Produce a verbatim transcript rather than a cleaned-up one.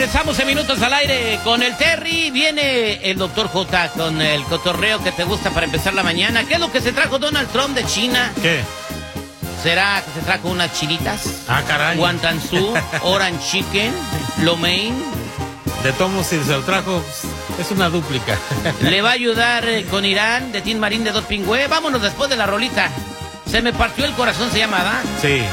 regresamos en Minutos al Aire con el Terry. Viene el doctor J con el cotorreo que te gusta para empezar la mañana. ¿Qué es lo que se trajo Donald Trump de China? ¿Qué? ¿Será que se trajo unas chilitas? Ah, caray. Guantanzú, Orange Chicken, Lo Mein. De tomo, si se lo trajo, es una dúplica. ¿Le va a ayudar eh, con Irán de Tin Marín de Dos Pingüe? Vámonos después de la rolita. Se me partió el corazón, se llama, ¿verdad? Sí.